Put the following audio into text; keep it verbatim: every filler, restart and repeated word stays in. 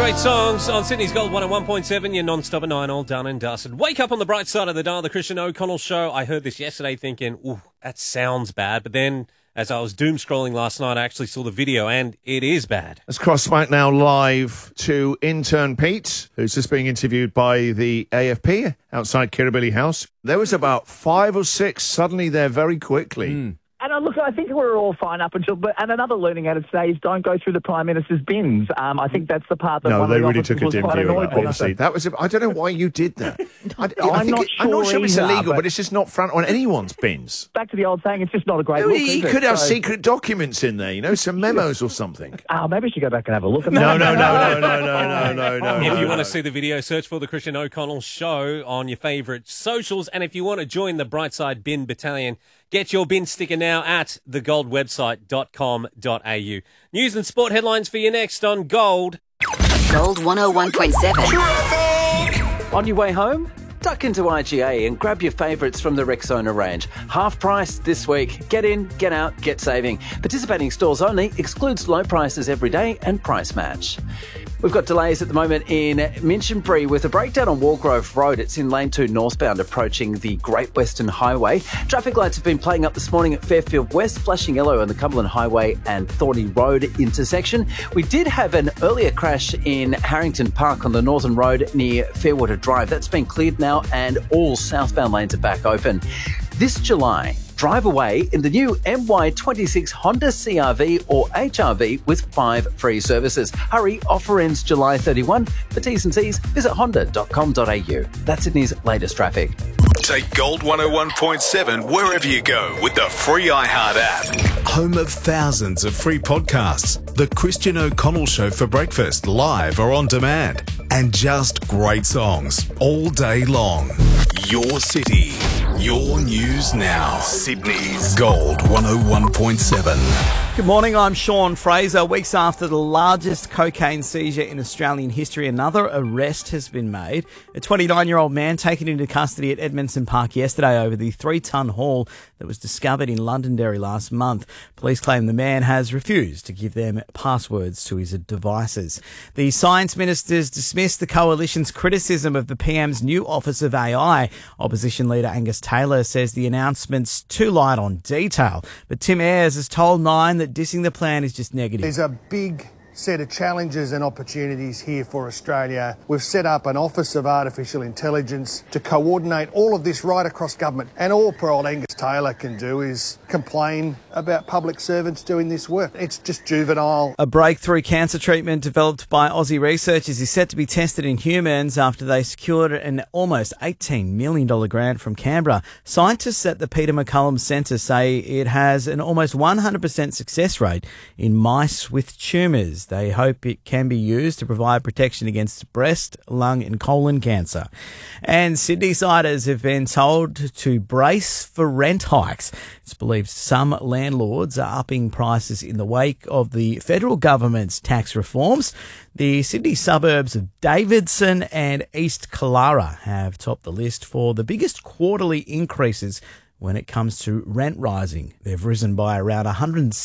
Great songs on Sydney's Gold one oh one point seven, your non-stop at nine, all done and dusted. Wake up on the bright side of the dial, the Christian O'Connell Show. I heard this yesterday thinking, ooh, that sounds bad. But then, as I was doom scrolling last night, I actually saw the video, and it is bad. Let's cross back now live to intern Pete, who's just being interviewed by the A F P outside Kirribilli House. There was about five or six suddenly there very quickly. Mm. And uh, look, I think we're all fine up until. But and another learning out of today is don't go through the Prime Minister's bins. Um, I think that's the part that no, one they of the really took a was dim quite view of annoyed that. with. Honestly, that was. A, I don't know why you did that. I, I I'm think not it, I'm not sure sure it's either, illegal, but- but it's just not front on anyone's bins. Back to the old saying, it's just not a great No, look. he is it? could have So- secret documents in there, you know, some memos or something. Oh, maybe I should go back and have a look. No, no, no, no, no, no, no, no, no. If you no, want no. to see the video, search for the Christian O'Connell Show on your favourite socials. And if you want to join the Brightside Bin Battalion, get your bin sticker now at the gold website dot com dot a u. News and sport headlines for you next on Gold. Gold one oh one point seven. On your way home? Duck into I G A and grab your favourites from the Rexona range. Half price this week. Get in, get out, get saving. Participating stores only. Excludes low prices every day and price match. We've got delays at the moment in Minchinbury with a breakdown on Wargrove Road. It's in lane two northbound approaching the Great Western Highway. Traffic lights have been playing up this morning at Fairfield West, flashing yellow on the Cumberland Highway and Thorney Road intersection. We did have an earlier crash in Harrington Park on the Northern Road near Fairwater Drive. That's been cleared now and all southbound lanes are back open. This July, drive away in the new M Y twenty-six Honda C R V or H R V with five free services. Hurry, offer ends July thirty-first. For T's and C's, visit honda dot com dot a u. That's Sydney's latest traffic. Take Gold one oh one point seven wherever you go with the free iHeart app. Home of thousands of free podcasts. The Christian O'Connell Show for breakfast, live or on demand. And just great songs all day long. Your city, your news now. Sydney's Gold one oh one point seven. Good morning, I'm Sean Fraser. Weeks after the largest cocaine seizure in Australian history, another arrest has been made. A twenty-nine-year-old man taken into custody at Edmondson Park yesterday over the three-tonne haul that was discovered in Londonderry last month. Police claim the man has refused to give them passwords to his devices. The Science Ministers dismissed the Coalition's criticism of the P M's new Office of A I. Opposition leader Angus Taylor says the announcement's too light on detail. But Tim Ayres has told Nine that dissing the plan is just negative. There's a big set of challenges and opportunities here for Australia. We've set up an Office of Artificial Intelligence to coordinate all of this right across government. And all poor old Angus Taylor can do is complain about public servants doing this work. It's just juvenile. A breakthrough cancer treatment developed by Aussie researchers is set to be tested in humans after they secured an almost eighteen million dollars grant from Canberra. Scientists at the Peter MacCallum Centre say it has an almost one hundred percent success rate in mice with tumours. They hope it can be used to provide protection against breast, lung and colon cancer. And Sydney-siders have been told to brace for rent hikes. It's believed some landlords are upping prices in the wake of the federal government's tax reforms. The Sydney suburbs of Davidson and East Killara have topped the list for the biggest quarterly increases when it comes to rent rising. They've risen by around one hundred